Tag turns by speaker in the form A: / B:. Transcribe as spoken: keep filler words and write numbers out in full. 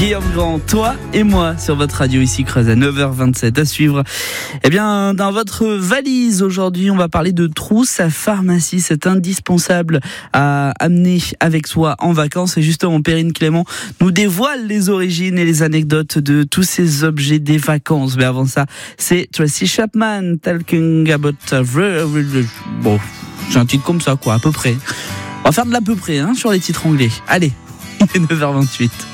A: Guillaume Grand, toi et moi sur votre radio ici Creuse à neuf heures vingt-sept à suivre. Eh bien, dans votre valise aujourd'hui, on va parler de trousse à pharmacie. C'est indispensable à amener avec soi en vacances. Et justement, Perrine Clément nous dévoile les origines et les anecdotes de tous ces objets des vacances. Mais avant ça, c'est Tracy Chapman, Talking About a... Bon, j'ai un titre comme ça, quoi, à peu près. On va faire de l'à peu près hein, sur les titres anglais. Allez, il est neuf heures vingt-huit.